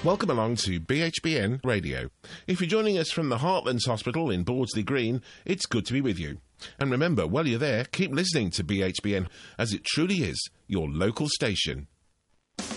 Welcome along to BHBN Radio. If you're joining us from the Heartlands Hospital in Bawdsley Green, it's good to be with you. And remember, while you're there, keep listening to BHBN, as it truly is your local station.